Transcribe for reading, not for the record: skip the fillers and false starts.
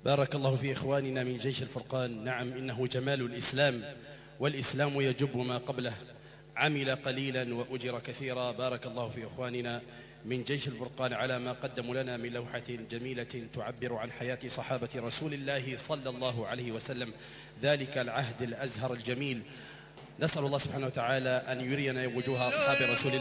بارك الله في إخواننا من جيش الفرقان. نعم، إنه جمال الإسلام، والإسلام يجب ما قبله. عمل قليلا وأجر كثيرا. بارك الله في إخواننا من جيش الفرقان على ما قدموا لنا من لوحة جميلة تعبر عن حياة صحابة رسول الله صلى الله عليه وسلم، ذلك العهد الأزهر الجميل. نسأل الله سبحانه وتعالى أن يرينا وجوه أصحاب رسول الله